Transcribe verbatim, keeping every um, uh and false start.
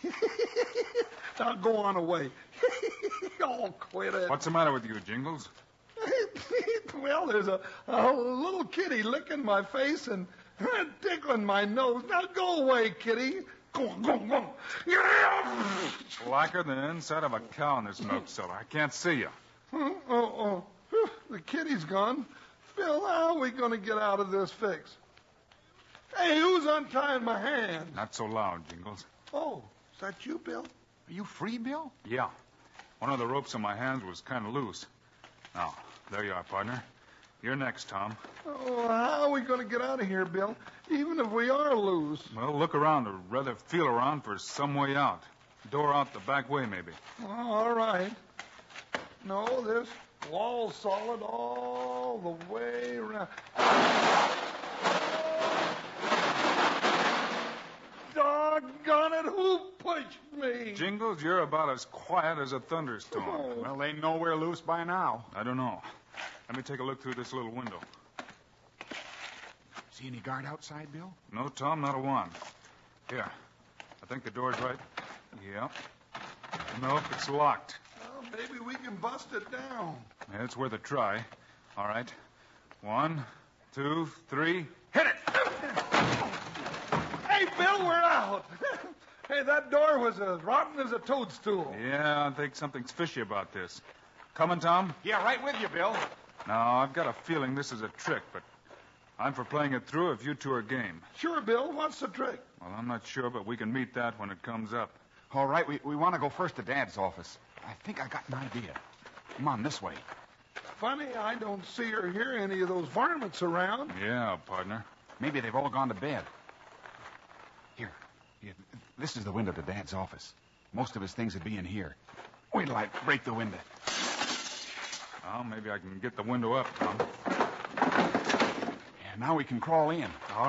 Now go on away. Oh, quit it. What's the matter with you, Jingles? Well, there's a, a little kitty licking my face and tickling my nose. Now go away, kitty. Go on, go on, go on. Blacker than the inside of a cow in this milk cellar. I can't see you. Oh, oh, oh. The kitty's gone. Phil, how are we going to get out of this fix? Hey, who's untying my hands? Not so loud, Jingles. Oh, is that you, Bill? Are you free, Bill? Yeah. One of the ropes on my hands was kind of loose. Now, there you are, partner. You're next, Tom. Oh, how are we going to get out of here, Bill? Even if we are loose. Well, look around, or rather feel around for some way out. Door out the back way, maybe. Oh, all right. No, this wall's solid all the way around. Doggone it, who pushed me? Jingles, you're about as quiet as a thunderstorm. Oh. Well, they know we're loose by now. I don't know. Let me take a look through this little window. See any guard outside, Bill? No, Tom, not a one. Here. I think the door's right. Yeah. Nope, it's locked. Well, maybe we can bust it down. Yeah, it's worth a try. All right. One, two, three. Hit it! Hey, Bill, we're out. Hey, that door was as rotten as a toadstool. Yeah, I think something's fishy about this. Coming, Tom? Yeah, right with you, Bill. Now, I've got a feeling this is a trick, but I'm for playing it through if you two are game. Sure, Bill. What's the trick? Well, I'm not sure, but we can meet that when it comes up. All right, we, we want to go first to Dad's office. I think I got an idea. Come on, this way. Funny, I don't see or hear any of those varmints around. Yeah, partner. Maybe they've all gone to bed. Here, here, this is the window to Dad's office. Most of his things would be in here. Wait till I break the window. Well, maybe I can get the window up, Tom. Yeah, now we can crawl in. All